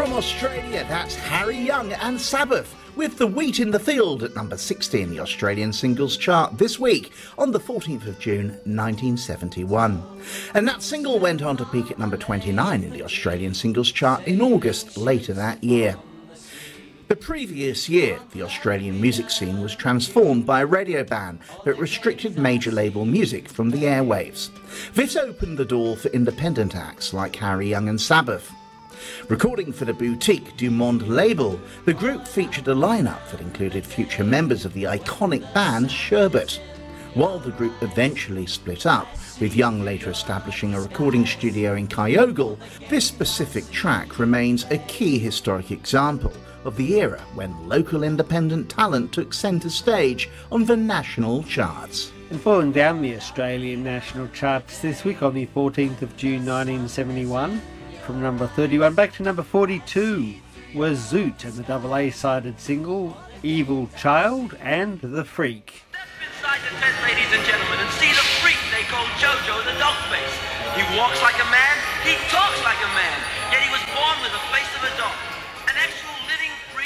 From Australia, that's Harry Young and Sabbath with The Wheat in the Field at number 60 in the Australian singles chart this week on the 14th of June 1971. And that single went on to peak at number 29 in the Australian singles chart in August later that year. The previous year, the Australian music scene was transformed by a radio ban that restricted major label music from the airwaves. This opened the door for independent acts like Harry Young and Sabbath. Recording for the boutique Du Monde label, the group featured a lineup that included future members of the iconic band Sherbet. While the group eventually split up, with Young later establishing a recording studio in Kyogle, this specific track remains a key historic example of the era when local independent talent took centre stage on the national charts. And falling down the Australian national charts this week on the 14th of June 1971, from number 31 back to number 42 was Zoot and the double A-sided single Evil Child and The Freak. Step inside the tent, ladies and gentlemen, and see the freak they call Jojo the dog face. He walks like a man, he talks like a man, yet he was born with the face of a dog. An actual